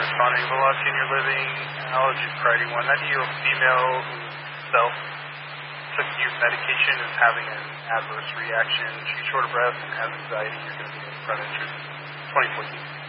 responding velocity in your living. I'll just priority one. Ideal female who self took your medication is having an adverse reaction. She's short of breath and has anxiety. You're going to be in front of 2014.